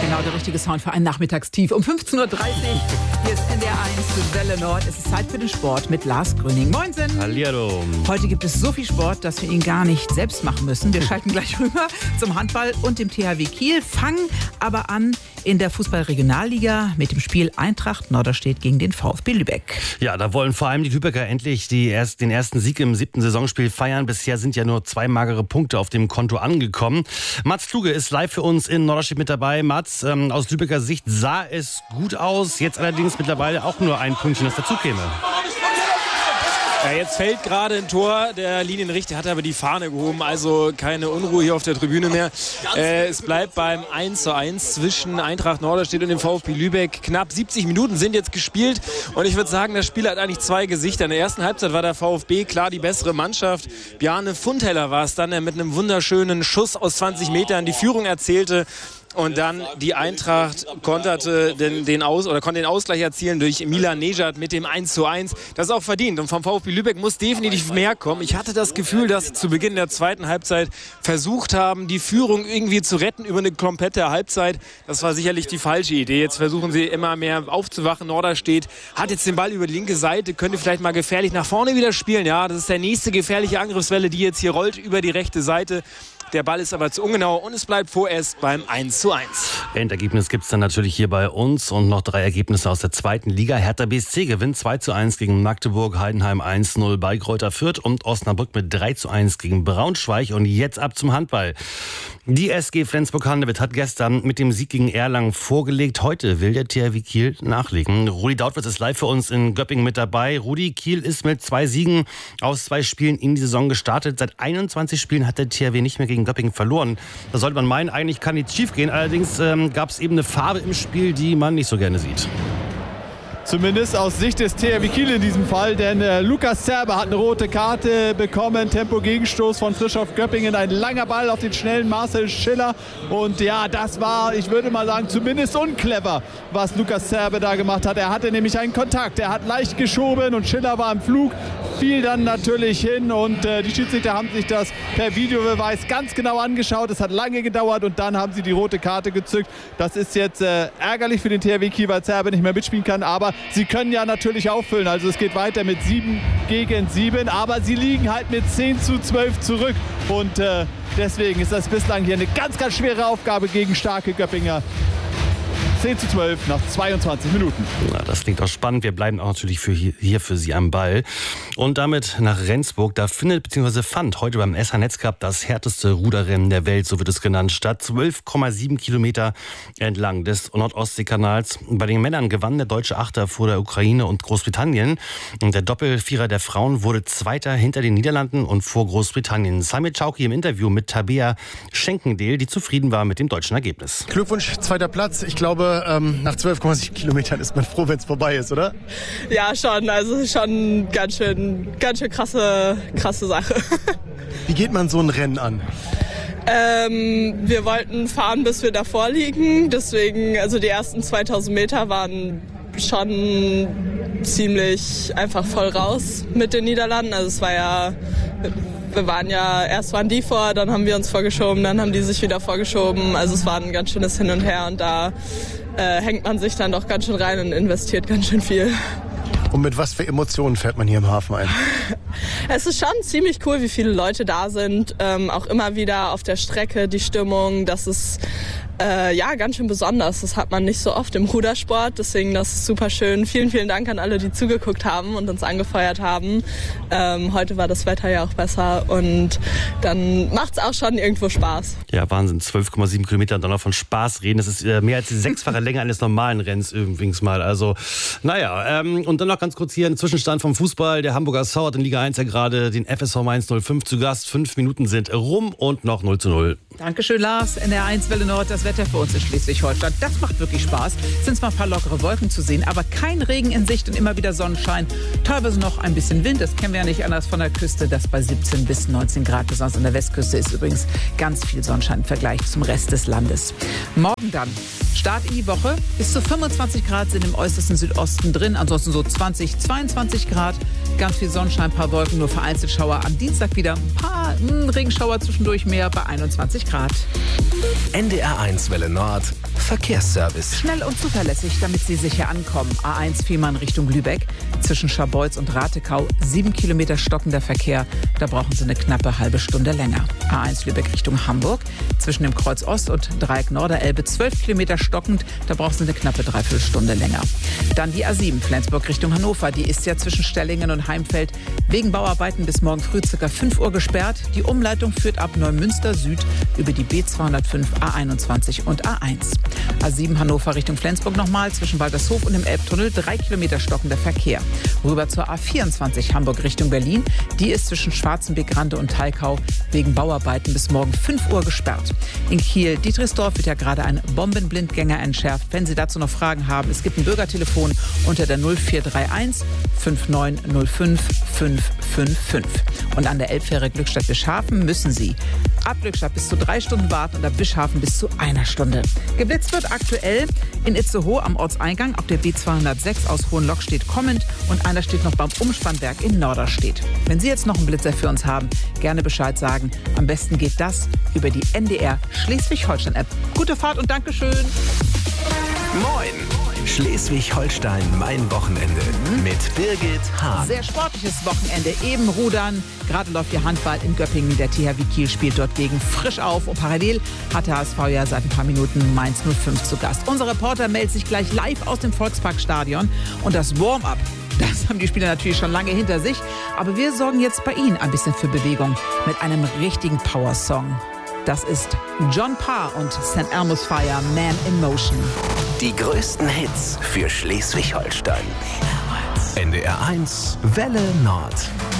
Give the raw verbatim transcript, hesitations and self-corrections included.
Genau, der richtige Sound für ein Nachmittagstief. Um fünfzehn Uhr dreißig, hier ist N D R eins Welle Nord. Es ist Zeit für den Sport mit Lars Gröning. Moinsen. Hallihallo. Heute gibt es so viel Sport, dass wir ihn gar nicht selbst machen müssen. Wir schalten gleich rüber zum Handball und dem T H W Kiel, fangen aber an in der Fußball-Regionalliga mit dem Spiel Eintracht Norderstedt gegen den VfB Lübeck. Ja, da wollen vor allem die Lübecker endlich die erst, den ersten Sieg im siebten Saisonspiel feiern. Bisher sind ja nur zwei magere Punkte auf dem Konto angekommen. Mats Kluge ist live für uns in Norderstedt mit dabei. Mats, ähm, aus Lübecker Sicht sah es gut aus. Jetzt allerdings mittlerweile auch nur ein Pünktchen, das dazu käme. Ja, jetzt fällt gerade ein Tor. Der Linienrichter hat aber die Fahne gehoben. Also keine Unruhe hier auf der Tribüne mehr. Äh, es bleibt beim eins zu eins zwischen Eintracht Norderstedt und dem VfB Lübeck. Knapp siebzig Minuten sind jetzt gespielt. Und ich würde sagen, das Spiel hat eigentlich zwei Gesichter. In der ersten Halbzeit war der VfB klar die bessere Mannschaft. Bjarne Fundheller war es dann, der mit einem wunderschönen Schuss aus zwanzig Metern die Führung erzählte. Und dann die Eintracht konterte den, den Aus, oder konnte den Ausgleich erzielen durch Milan Nejad mit dem eins zu eins. Das ist auch verdient. Und vom VfB Lübeck muss definitiv mehr kommen. Ich hatte das Gefühl, dass sie zu Beginn der zweiten Halbzeit versucht haben, die Führung irgendwie zu retten über eine komplette Halbzeit. Das war sicherlich die falsche Idee. Jetzt versuchen sie immer mehr aufzuwachen. Norderstedt hat jetzt den Ball über die linke Seite, könnte vielleicht mal gefährlich nach vorne wieder spielen. Ja, das ist der nächste gefährliche Angriffswelle, die jetzt hier rollt über die rechte Seite. Der Ball ist aber zu ungenau und es bleibt vorerst beim eins zu eins. Endergebnis gibt es dann natürlich hier bei uns und noch drei Ergebnisse aus der zweiten Liga. Hertha B S C gewinnt zwei zu eins gegen Magdeburg, Heidenheim eins zu null bei Greuther Fürth und Osnabrück mit drei zu eins gegen Braunschweig. Und jetzt ab zum Handball. Die S G Flensburg-Handewitt hat gestern mit dem Sieg gegen Erlangen vorgelegt. Heute will der T H W Kiel nachlegen. Rudi Dautwitz ist live für uns in Göppingen mit dabei. Rudi, Kiel ist mit zwei Siegen aus zwei Spielen in die Saison gestartet. Seit einundzwanzig Spielen hat der T H W nicht mehr gegen Göppingen verloren. Da sollte man meinen, eigentlich kann nichts schief gehen. Allerdings ähm, gab es eben eine Farbe im Spiel, die man nicht so gerne sieht. Zumindest aus Sicht des T H W Kiel in diesem Fall, denn äh, Lukas Zerbe hat eine rote Karte bekommen. Tempo-Gegenstoß von Frischhoff Göppingen, ein langer Ball auf den schnellen Marcel Schiller. Und ja, das war, ich würde mal sagen, zumindest unclever, was Lukas Zerbe da gemacht hat. Er hatte nämlich einen Kontakt, er hat leicht geschoben und Schiller war im Flug, fiel dann natürlich hin und äh, die Schiedsrichter haben sich das per Videobeweis ganz genau angeschaut. Es hat lange gedauert und dann haben sie die rote Karte gezückt. Das ist jetzt äh, ärgerlich für den T H W Kiel, weil Zerbe nicht mehr mitspielen kann, aber sie können ja natürlich auffüllen. Also es geht weiter mit sieben gegen sieben, aber sie liegen halt mit zehn zu zwölf zurück. Und äh, deswegen ist das bislang hier eine ganz, ganz schwere Aufgabe gegen starke Göppinger. zehn zu zwölf nach zweiundzwanzig Minuten. Na, das klingt auch spannend. Wir bleiben auch natürlich für hier, hier für Sie am Ball. Und damit nach Rendsburg. Da findet bzw. fand heute beim S H-Netzcup das härteste Ruderrennen der Welt, so wird es genannt, statt. zwölf Komma sieben Kilometer entlang des Nordostseekanals. Bei den Männern gewann der deutsche Achter vor der Ukraine und Großbritannien. Und der Doppelvierer der Frauen wurde Zweiter hinter den Niederlanden und vor Großbritannien. Samit Chauki im Interview mit Tabea Schenkendeel, die zufrieden war mit dem deutschen Ergebnis. Glückwunsch, zweiter Platz. Ich glaube, Ähm, nach zwölf Komma sieben Kilometern ist man froh, wenn es vorbei ist, oder? Ja, schon. Also schon ganz schön, ganz schön krasse, krasse Sache. Wie geht man so ein Rennen an? Ähm, wir wollten fahren, bis wir davor liegen. Deswegen, also die ersten zweitausend Meter waren schon ziemlich einfach voll raus mit den Niederlanden. Also es war ja... Wir waren ja, erst waren die vor, dann haben wir uns vorgeschoben, dann haben die sich wieder vorgeschoben. Also es war ein ganz schönes Hin und Her und da äh, hängt man sich dann doch ganz schön rein und investiert ganz schön viel. Und mit was für Emotionen fährt man hier im Hafen ein? Es ist schon ziemlich cool, wie viele Leute da sind. Ähm, auch immer wieder auf der Strecke die Stimmung, das ist äh, ja ganz schön besonders. Das hat man nicht so oft im Rudersport, deswegen das ist super schön. Vielen, vielen Dank an alle, die zugeguckt haben und uns angefeuert haben. Ähm, heute war das Wetter ja auch besser und dann macht's auch schon irgendwo Spaß. Ja, Wahnsinn, zwölf Komma sieben Kilometer und dann noch von Spaß reden. Das ist äh, mehr als die sechsfache Länge eines normalen Rennens übrigens mal. Also, naja, ähm, und dann noch ganz kurz hier ein Zwischenstand vom Fußball. Der Hamburger S V hat in Liga eins ja gerade den F S V Mainz null fünf zu Gast. Fünf Minuten sind rum und noch null zu null. Dankeschön, Lars. N D R eins Welle Nord, das Wetter für uns in Schleswig-Holstein. Das macht wirklich Spaß. Es sind zwar ein paar lockere Wolken zu sehen, aber kein Regen in Sicht und immer wieder Sonnenschein. Teilweise noch ein bisschen Wind. Das kennen wir ja nicht anders von der Küste. Das bei siebzehn bis neunzehn Grad. Besonders an der Westküste ist übrigens ganz viel Sonnenschein im Vergleich zum Rest des Landes. Morgen dann. Start in die Woche. Bis zu fünfundzwanzig Grad sind im äußersten Südosten drin. Ansonsten so zwanzig, zweiundzwanzig Grad. Ganz viel Sonnenschein, ein paar Wolken, nur vereinzelt Schauer. Am Dienstag wieder ein paar mh, Regenschauer zwischendurch mehr bei einundzwanzig Grad. N D R eins Welle Nord Verkehrsservice. Schnell und zuverlässig, damit Sie sicher ankommen. A eins Fehmarn Richtung Lübeck. Zwischen Scharbeutz und Ratekau sieben Kilometer stockender Verkehr. Da brauchen Sie eine knappe halbe Stunde länger. A eins Lübeck Richtung Hamburg. Zwischen dem Kreuz Ost und Dreieck Norderelbe zwölf Kilometer stockend. Da brauchen Sie eine knappe Dreiviertelstunde länger. Dann die A sieben Flensburg Richtung Hannover. Die ist ja zwischen Stellingen und Heimfeld wegen Bauarbeiten bis morgen früh ca. fünf Uhr gesperrt. Die Umleitung führt ab Neumünster Süd über die B zweihundertfünf, A einundzwanzig und A eins. A sieben Hannover Richtung Flensburg nochmal zwischen Waltershof und dem Elbtunnel drei Kilometer stockender Verkehr. Rüber zur A vierundzwanzig Hamburg Richtung Berlin. Die ist zwischen Schwarzenbeck, Rande und Thalkau wegen Bauarbeiten bis morgen fünf Uhr gesperrt. In Kiel-Dietrichsdorf wird ja gerade ein Bombenblindgänger entschärft. Wenn Sie dazu noch Fragen haben, es gibt ein Bürgertelefon unter der null vier drei eins fünf neun null fünf fünf fünf fünf. Und an der Elbfähre Glückstadt-Bischhafen müssen Sie ab Glückstadt bis zu drei Stunden warten und ab Bischhafen bis zu einer Stunde. Geblitzt wird aktuell in Itzehoe am Ortseingang auf der B zweihundertsechs aus Hohenlockstedt kommend und einer steht noch beim Umspannwerk in Norderstedt. Wenn Sie jetzt noch einen Blitzer für uns haben, gerne Bescheid sagen. Am besten geht das über die N D R Schleswig-Holstein-App. Gute Fahrt und Dankeschön. Moin! Schleswig-Holstein, mein Wochenende mit Birgit Hahn. Sehr sportliches Wochenende, eben rudern. Gerade läuft der Handball in Göppingen. Der T H W Kiel spielt dort gegen Frisch auf. Und parallel hat der H S V ja seit ein paar Minuten Mainz null fünf zu Gast. Unser Reporter meldet sich gleich live aus dem Volksparkstadion. Und das Warm-up, das haben die Spieler natürlich schon lange hinter sich. Aber wir sorgen jetzt bei Ihnen ein bisschen für Bewegung mit einem richtigen Power-Song. Das ist John Parr und Sankt Elmo's Fire, Man in Motion. Die größten Hits für Schleswig-Holstein. N D R eins, Welle Nord.